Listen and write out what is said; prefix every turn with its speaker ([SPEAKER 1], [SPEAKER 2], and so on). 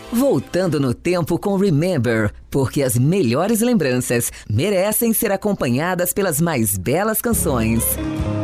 [SPEAKER 1] Voltando no tempo com Remember, porque as melhores lembranças merecem ser acompanhadas pelas mais belas canções.